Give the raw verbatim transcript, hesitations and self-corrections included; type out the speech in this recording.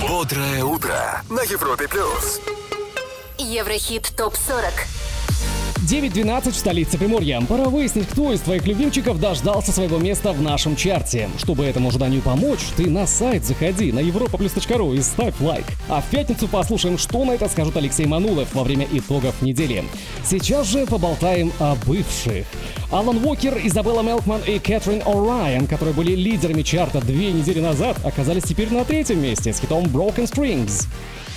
Бодрое утро на Европе плюс. Еврохит топ сорок. девять двенадцать в столице Приморья. Пора выяснить, кто из твоих любимчиков дождался своего места в нашем чарте. Чтобы этому ожиданию помочь, ты на сайт заходи на европаплюс точка ру и ставь лайк. А в пятницу послушаем, что на это скажут Алексей Манулов во время итогов недели. Сейчас же поболтаем о бывших. Алан Уокер, Изабелла Мелкман и Кэтрин О'Райан, которые были лидерами чарта две недели назад, оказались теперь на третьем месте с хитом Broken Strings.